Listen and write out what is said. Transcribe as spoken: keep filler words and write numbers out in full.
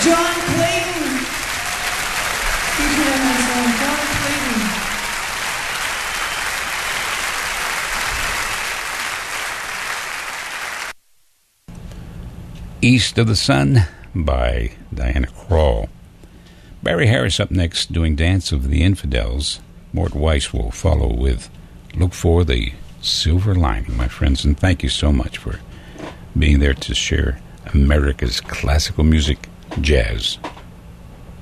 John Clayton. Featured on that song, John Clayton. East of the Sun by Diana Krall. Barry Harris up next doing Dance of the Infidels. Mort Weiss will follow with Look for the Silver Lining, my friends, and thank you so much for being there to share America's classical music, jazz,